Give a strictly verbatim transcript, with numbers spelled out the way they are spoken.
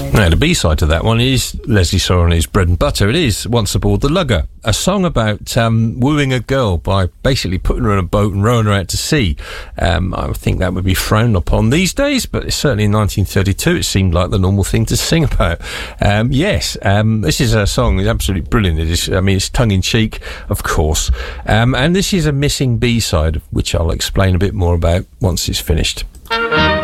Now, the B-side to that one is Leslie Sawyer and his Bread and Butter. It is Once Aboard the Lugger, a song about um, wooing a girl by basically putting her in a boat and rowing her out to sea. Um, I think that would be frowned upon these days, but certainly in nineteen thirty-two it seemed like the normal thing to sing about. Um, yes, um, this is a song that's absolutely brilliant. It is, I mean, it's tongue-in-cheek, of course. Um, and this is a missing B-side, which I'll explain a bit more about once it's finished.